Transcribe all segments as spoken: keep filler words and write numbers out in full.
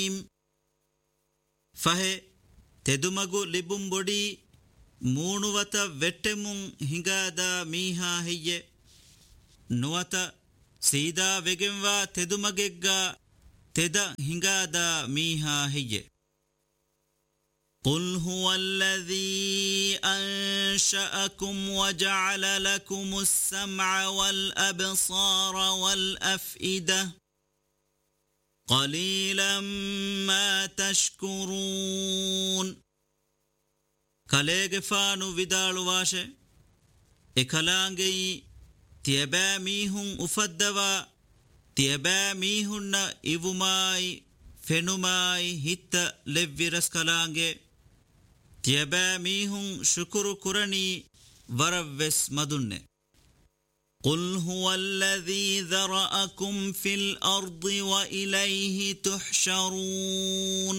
ಫಹೆ ತೆದುಮಗು ಲಿಬುಂ ಬೊಡಿ ಮೂಣುವತ ವೆಟ್ಟೆಮುಂ ಹಿಂಗಾದ ಮೀಹಾ ಹೆಯ್ಯೆ ನುವತ ಸೀದಾ ವೆಗೆಂವಾ ತೆದುಮಗೆಗ್ಗ ತೆದ ಹಿಂಗಾದ ಮೀಹಾ ಹೆಯ್ಯೆ قل هو الذي أنشأكم وجعل لكم السمع والأبصار والأفئدة قليلا ما تشكرون كاليغفانو vidaalu washe ekalaangeyi tiyaba mihun ufaddawa tiyaba mihunna ivumai fenumai hitta levviras kalaange tiyaba mihun shukuru kurani waravves madunne قل هو الذي ذرأكم في الأرض وإليه تحشرون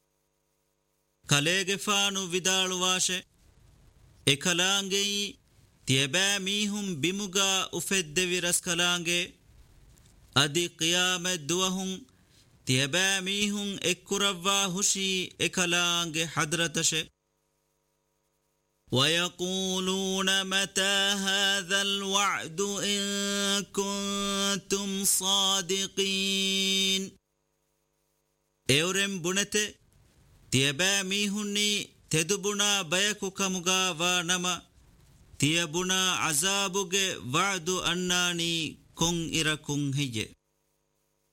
كاليغفانو vidaalu washe ekalaangeyi tiyaba mihun bimuga ufeddeviras kalaange adi qiyamet duwahun tiyaba mihun ekkuravva hushi ekalaange hadratashe ويقولون متى هذا الوعد إن كنتم صادقين اورم بنته تيبا ميهني تدبنا بيكو كمغا ونما تيبنا عذابوغ وعد أناني كون إركون هي